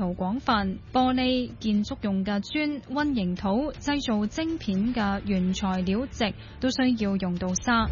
途廣泛，玻璃、建築用嘅磚、混凝土、製造晶片嘅原材料值都需要用到沙。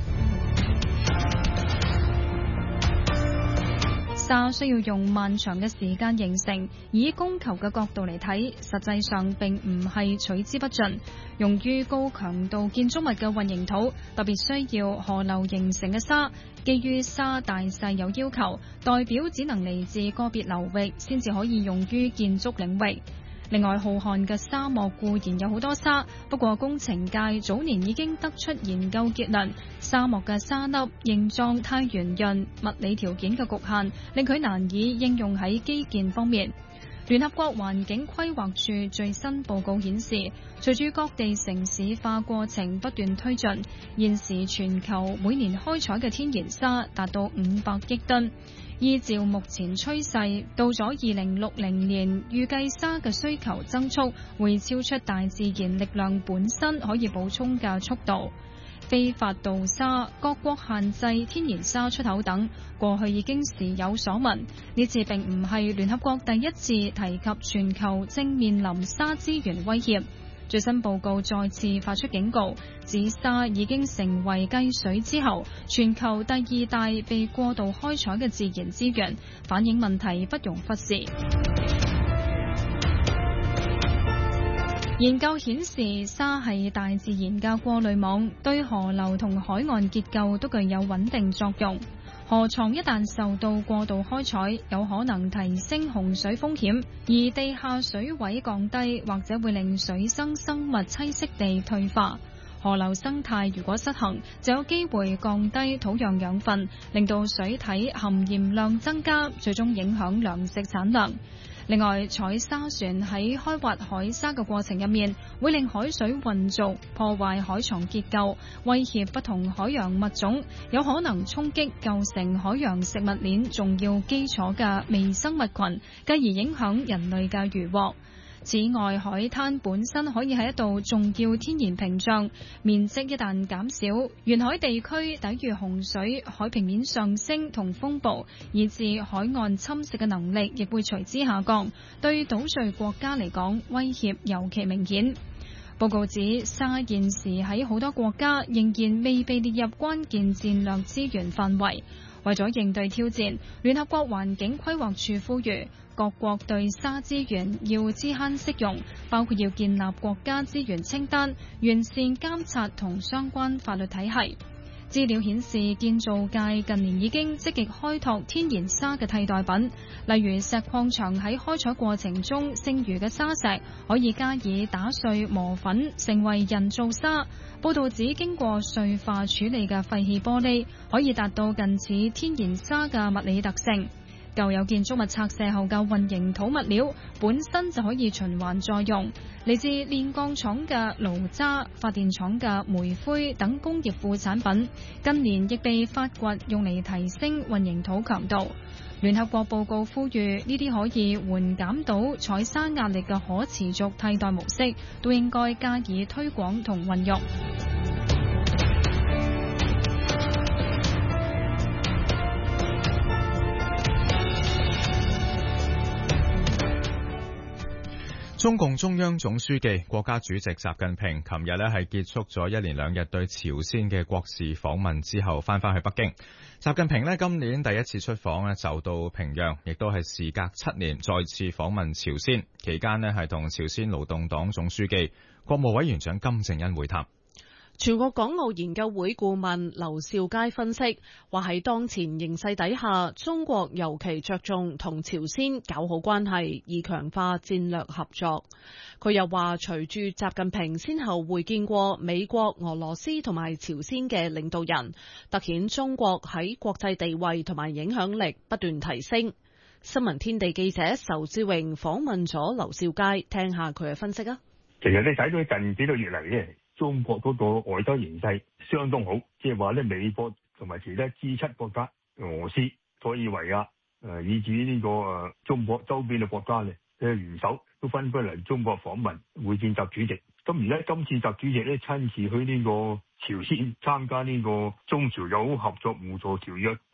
沙需要用漫長嘅時間形成，以供求嘅角度嚟睇，實際上並唔係取之不盡。用於高強度建築物嘅混凝土，特別需要河流形成嘅沙，基於沙大細有要求，代表只能嚟自個別流域，先至可以用於建築領域。另外，浩瀚嘅沙漠固然有好多沙，不過工程界早年已經得出研究結論，沙漠嘅沙粒形狀太圓潤，物理條件嘅局限令佢難以應用喺基建方面。聯合國環境規劃署最新報告顯示，隨住各地城市化過程不斷推進，現時全球每年開採嘅天然沙達到500億噸。依照目前趨勢，到咗2060年，預計沙嘅需求增速會超出大自然力量本身可以補充嘅速度。非法盜沙、各國限制天然沙出口等，過去已經時有所聞。呢次並唔係聯合國第一次提及全球正面臨沙資源威脅。最新報告再次發出警告，指沙已經成為繼水之後全球第2大被過度開採嘅自然資源，反映問題不容忽視。研究顯示，沙係大自然嘅過濾網，對河流同海岸結構都具有穩定作用。河床一旦受到過度開採，有可能提升洪水風險，而地下水位降低，或者會令水生生物棲息地退化。河流生態如果失衡，就有機會降低土壤養分，令到水體含鹽量增加，最終影響糧食產量。另外，採沙船喺開挖海沙嘅過程入面，會令海水混濁，破壞海床結構，威脅不同海洋物種，有可能衝擊構成海洋食物鏈重要基礎嘅微生物群，繼而影響人類嘅漁獲。此外，海灘本身可以係一道重要天然屏障，面積一旦減少，沿海地區抵禦洪水、海平面上升同風暴，以致海岸侵蝕嘅能力亦會隨之下降，對島嶼國家嚟講，威脅尤其明顯。報告指，沙現時喺好多國家仍然未被列入關鍵戰略資源範圍。為咗應對挑戰，聯合國環境規劃署呼籲各國對沙資源要知慳識用，包括要建立國家資源清單，完善監察同相關法律體系。資料顯示，建造界近年已經積極開拓天然沙嘅替代品，例如石礦場喺開採過程中剩餘嘅沙石可以加以打碎磨粉，成為人造沙。報導指，經過碎化處理嘅廢棄玻璃可以達到近似天然沙嘅物理特性。舊有建築物拆卸後嘅混凝土物料本身就可以循環再用，嚟自煉鋼廠嘅爐渣、發電廠嘅煤灰等工業副產品，近年亦被發掘用嚟提升混凝土強度。聯合國報告呼籲，呢啲可以緩減到採沙壓力嘅可持續替代模式，都應該加以推廣同運用。 中共中央總書記、國家主席習近平琴日係結束咗1連2日對朝鮮嘅國事訪問之後，翻返去北京。習近平今年第一次出訪就到平壤，亦都係時隔7年再次訪問朝鮮。期間係同朝鮮勞動黨總書記、國務委員長金正恩會談。 全國港澳研究會顧問劉兆佳分析話，喺當前形勢底下，中國尤其着重同朝鮮搞好關係，以強化戰略合作。佢又話，隨住習近平先後會見過美國、俄羅斯同埋朝鮮嘅領導人，凸顯中國喺國際地位同埋影響力不斷提升。新聞天地記者仇志榮訪問咗劉兆佳，聽下佢嘅分析啊。 其實你睇到近幾個月嚟咧，中國嗰個外交形勢相當好，即係話咧，美國同埋其他 G7 國家、俄羅斯、塞爾維亞以至呢個中國周邊嘅國家咧嘅元首都紛紛嚟中國訪問會見習主席。咁而家今次習主席咧親自去呢個朝鮮參加呢個中朝友好合作互助條約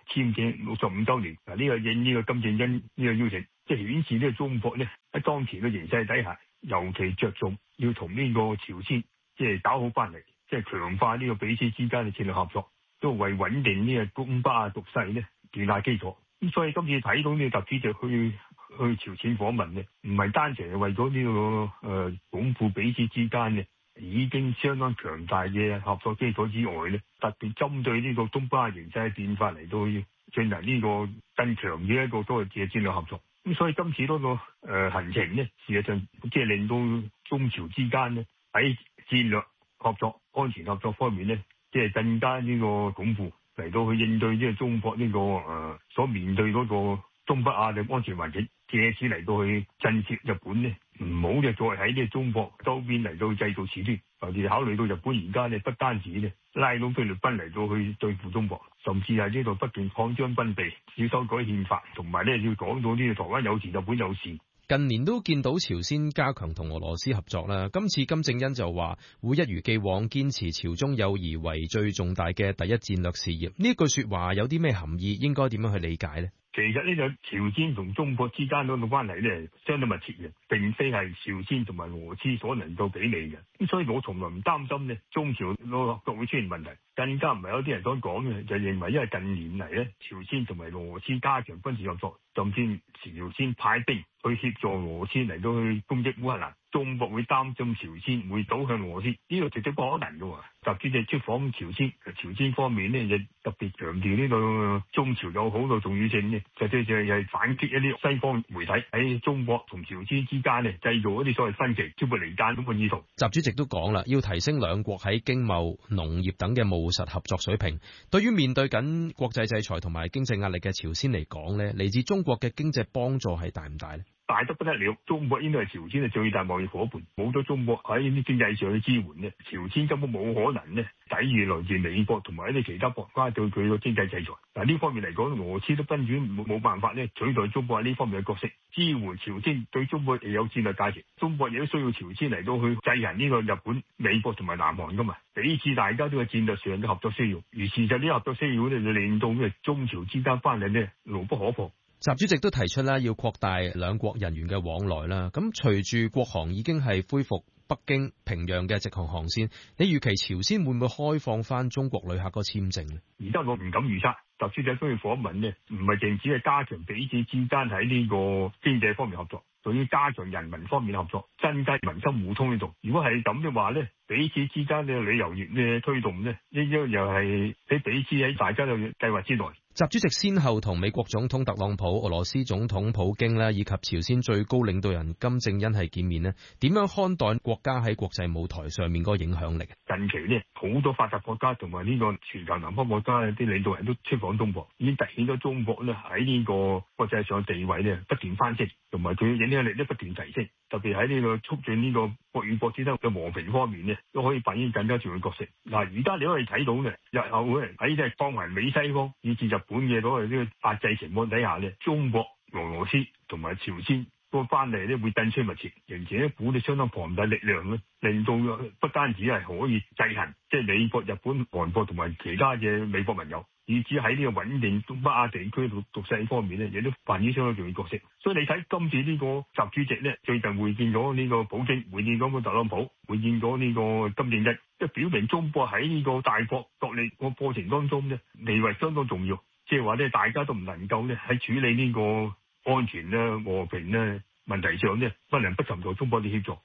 簽訂65週年。呢個應呢個金正恩呢個邀請，即係顯示呢個中國咧喺當前嘅形勢底下，尤其着重要同呢個朝鮮即係搞好關係，即係強化呢個彼此之間嘅戰略合作，都為穩定呢個東北亞局勢咧建立基礎。咁所以今次睇到呢個習主席去朝鮮訪問咧，唔係單純係為咗呢個鞏固彼此之間嘅已經相當強大嘅合作基礎之外咧，特別針對呢個東北亞形勢嘅變化嚟到進行呢個更強嘅一個多嘅戰略合作。咁所以今次嗰個行程咧，事實上即係令到中朝之間咧喺戰略合作、安全合作方面咧，即係更加呢個鞏固嚟到去應對呢個中國呢個所面對嗰個東北亞嘅安全環境，借此嚟到去震懾日本咧，唔好就再喺呢個中國周邊嚟到製造事端。尤其考慮到日本而家咧不單止咧拉攏菲律賓嚟到去對付中國，甚至係呢度不斷擴張軍備，要修改憲法，同埋咧要講到呢個台灣有事、日本有事。 近年都見到朝鮮加強同俄羅斯合作啦，今次金正恩就話會一如既往堅持朝中友誼為最重大嘅第一戰略事業。呢句說話有啲咩含義？應該點樣去理解呢？ 其實呢個朝鮮同中國之間嗰個關係咧，相當密切嘅，並非係朝鮮同埋俄羅斯所能夠比擬嘅。咁所以我從來唔擔心咧，中朝個合作會出現問題，更加唔係有啲人所講嘅，就認為因為近年嚟咧，朝鮮同埋俄羅斯加強軍事合作，甚至朝鮮派兵去協助俄羅斯嚟到去攻擊烏克蘭，中國會擔心朝鮮會倒向俄羅斯，呢個絕對不可能嘅。習主席出訪朝鮮，朝鮮方面呢，就特別強調呢個中朝友好嘅重要性呢，實際上係反擊一啲西方媒體喺中國同朝鮮之間呢製造一啲所謂分歧、挑撥離間咁嘅意圖。 習主席都講啦，要提升兩國喺經貿、農業等嘅務實合作水平。對於面對緊國際制裁同埋經濟壓力嘅朝鮮嚟講呢，嚟自中國嘅經濟幫助係大唔大呢？ 大得不得了，中國應該係朝鮮嘅最大貿易夥伴，冇咗中國喺啲經濟上嘅支援咧，朝鮮根本冇可能咧抵禦來自美國同埋一啲其他國家對佢嘅經濟制裁。嗱，呢方面嚟講，俄羅斯都根本冇辦法咧取代中國喺呢方面嘅角色，支援朝鮮對中國亦有戰略價值。中國亦都需要朝鮮嚟到去制衡呢個日本、美國同埋南韓噶嘛，彼此大家都係戰略上嘅合作需要。而事實呢合作需要咧，就令到嘅中朝之間關係咧牢不可破。 習主席都提出啦，要擴大兩國人員嘅往來啦。咁隨住國航已經係恢復北京、平壤嘅直航航線，你預期朝鮮會唔會開放翻中國旅客個簽證呢？ 而家我唔敢預測。習主席都要訪問呢，唔係淨止係加強彼此之間喺呢個經濟方面合作，仲要加強人民方面合作，增加民心互通呢度。如果係咁嘅話呢，彼此之間嘅旅遊業嘅推動呢，應該又係喺彼此喺大家嘅計劃之內。 習主席先後同美國總統特朗普、俄羅斯總統普京啦，以及朝鮮最高領導人金正恩係見面呢，點樣看待國家喺國際舞台上面嗰個影響力？ 近期呢，好多發達國家同埋呢個全球南方國家啲領導人都出訪中國，已經凸顯咗中國咧喺呢個國際上嘅地位咧不斷翻升，同埋佢嘅影響力咧不斷提升。特別喺呢個促進呢個國與國之間嘅和平方面咧，都可以扮演更加重要嘅角色。嗱，而家你可以睇到咧，日後咧喺即係放埋美西方以至日本嘅嗰個呢個壓制情況底下咧，中國、俄羅斯同埋朝鮮個關係咧會更趨密切，形成一股咧相當龐大力量咧，令到不單止係可以制衡即係美國、日本、韓國同埋其他嘅美國盟友，以至喺呢個穩定東北亞地區局勢方面咧，亦都扮演相當重要角色。所以你睇今次呢個習主席咧，最近會見咗呢個普京，會見咗個特朗普，會見咗呢個金正恩，即係表明中國喺呢個大國角力個過程當中咧，地位相當重要。即係話咧，大家都唔能夠咧喺處理呢個安全咧、和平咧問題上咧，不能不尋求中國嘅協助。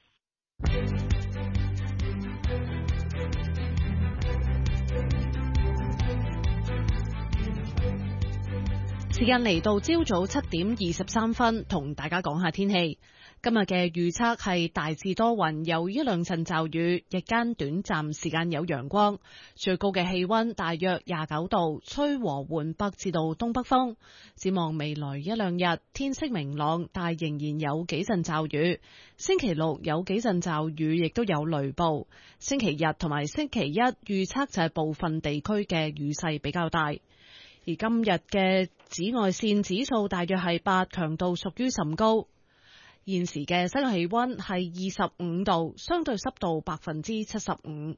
時間嚟到朝早7:23，同大家講下天氣。今日嘅預測係大致多雲，有一兩陣驟雨，日間短暫時間有陽光，最高嘅氣溫大約29度，吹和緩北至到東北風。展望未來一兩日，天色明朗，但仍然有幾陣驟雨。星期六有幾陣驟雨，亦都有雷暴。星期日同埋星期一預測就係部分地區嘅雨勢比較大。而今日嘅紫外線指數大約係8，強度屬於甚高。現時嘅室外氣溫係25度，相對濕度75%。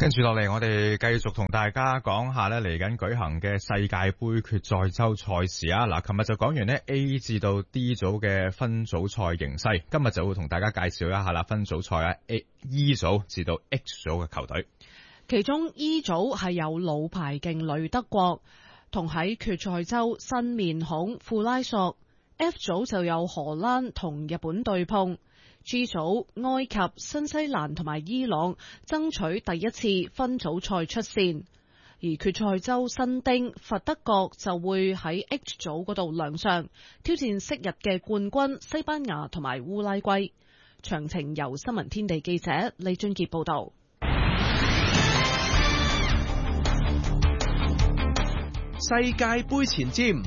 跟住落嚟，我哋繼續同大家講下嚟緊舉行嘅世界盃決賽周賽事啊！嗱，琴日就講完呢 A 至到 D 組嘅分組賽形勢，今日就會同大家介紹一下啦，分組賽啊 E 組至到 H 組嘅球隊。 其中 E 組係有老牌勁旅德國，同喺決賽周新面孔庫拉索。F 組就有荷蘭同日本對碰。G 組埃及、新西蘭同埋伊朗爭取第一次分組賽出線，而決賽周新丁佛得角就會喺 H 組嗰度亮相，挑戰昔日嘅冠軍西班牙同埋烏拉圭。詳情由新聞天地記者李俊傑報道。 世界盃前瞻。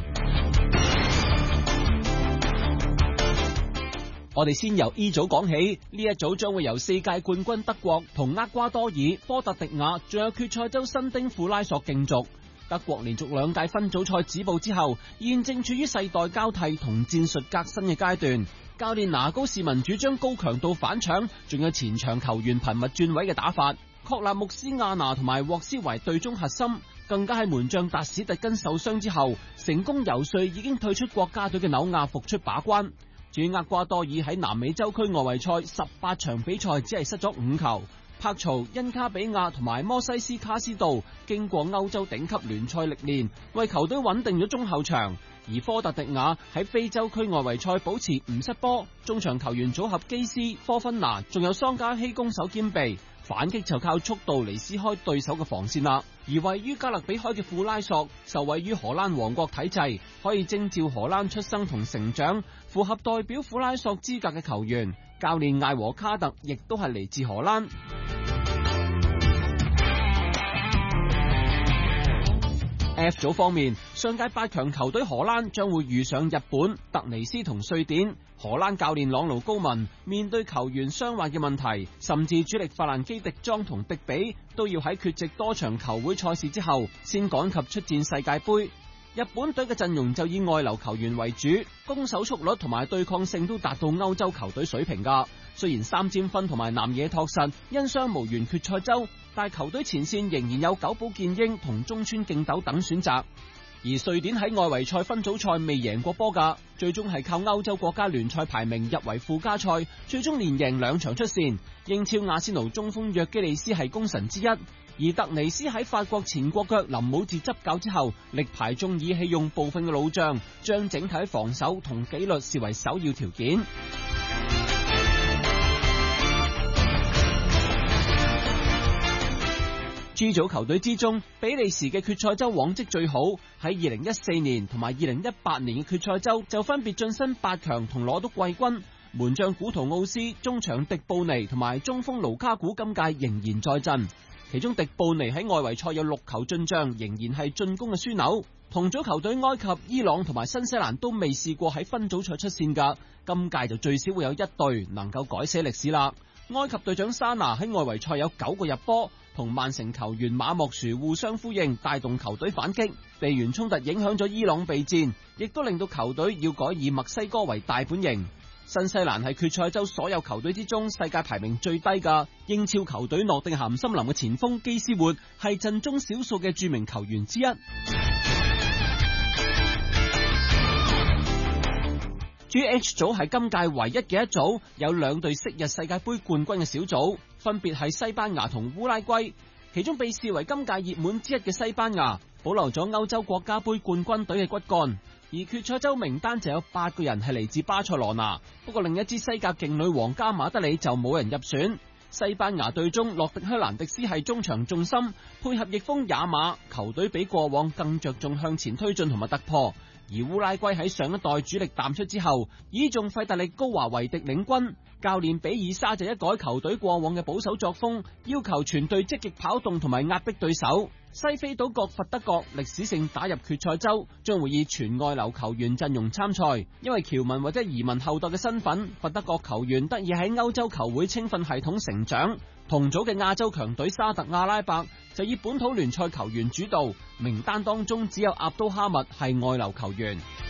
我哋先由 E 組講起，呢一組將會由4屆冠軍德國同厄瓜多爾、科特迪瓦，仲有決賽周新丁庫拉索競逐。德國連續2屆分組賽止步之後，現正處於世代交替同戰術革新嘅階段。教練拿高士文主張高強度反搶，仲有前場球員頻密轉位嘅打法，確立穆斯亞拿同埋霍斯為隊中核心，更加喺門將達史特根受傷之後，成功游說已經退出國家隊嘅紐亞復出把關。至於厄瓜多爾喺南美洲區外圍賽18場比賽只係失咗5球，柏曹、恩卡比亞同埋摩西斯卡斯道經過歐洲頂級聯賽歷練，為球隊穩定咗中後場。而科特迪瓦喺非洲區外圍賽保持唔失波，中場球員組合基斯、科芬拿仲有桑加希攻守兼備，反擊就靠速度嚟撕開對手嘅防線啦。而位於加勒比海嘅庫拉索，受惠於荷蘭王國體制，可以徵召荷蘭出生同成長，符合代表庫拉索資格嘅球員。教練艾和卡特亦都係嚟自荷蘭。F 組方面，上屆8強球隊荷蘭將會遇上日本、突尼斯同瑞典。荷蘭教練朗奴高文面對球員傷患嘅問題，甚至主力法蘭基迪莊同迪比都要喺缺席多場球會賽事之後，先趕及出戰世界盃。日本隊嘅陣容就以外流球員為主，攻守速率同埋對抗性都達到歐洲球隊水平噶。雖然三笘薰同埋南野拓實因傷無緣決賽周，但球隊前線仍然有久保建英同中村敬斗等選擇。而瑞典喺外圍賽分組賽未贏過波噶，最終係靠歐洲國家聯賽排名入圍附加賽，最終連贏2場出線。英超阿仙奴中鋒約基利斯係功臣之一，而特尼斯喺法國前國腳林姆治執教之後，力排眾議棄用部分嘅老將，將整體防守同紀律視為首要條件。G 組球隊之中，比利時嘅決賽周往績最好，喺2014年同埋2018年嘅決賽周就分別晉身8強同攞到季軍。門將古圖奧斯、中場迪布尼同埋中鋒盧卡古今屆仍然在陣，其中迪布尼喺外圍賽有6球進賬，仍然係進攻嘅樞紐。同組球隊埃及、伊朗同埋新西蘭都未試過喺分組賽出線噶，今屆就最少會有1隊能夠改寫歷史啦。埃及隊長沙拿喺外圍賽有9個入波，同曼城球員馬莫殊互相呼應，帶動球隊反擊。地緣衝突影響咗伊朗備戰，亦都令到球隊要改以墨西哥為大本營。新西蘭係決賽周所有球隊之中世界排名最低㗎。英超球隊諾定咸森林嘅前鋒基斯活係陣中少數嘅著名球員之一。H 組係今屆唯一嘅一組，有2隊昔日世界盃冠軍嘅小組，分別係西班牙同烏拉圭。其中被視為今屆熱門之一嘅西班牙，保留咗歐洲國家盃冠軍隊嘅骨幹，而決賽周名單就有8個人係嚟自巴塞羅那。不過另一支西甲勁旅皇家馬德里就冇人入選。西班牙隊中洛迪克蘭迪斯係中場重心，配合翼鋒也馬，球隊比過往更着重向前推進同埋突破。而烏拉圭喺上一代主力淡出之後，倚重費特力高華維迪領軍，教練比爾沙就一改球隊過往嘅保守作風，要求全隊積極跑動同埋壓迫對手。西非島國佛得角歷史性打入決賽周，將會以全外流球員陣容參賽，因為僑民或者移民後代嘅身份，佛得角球員得以喺歐洲球會青訓系統成長。同組嘅亞洲強隊沙特阿拉伯就以本土聯賽球員主導，名單當中只有阿都哈密係外流球員。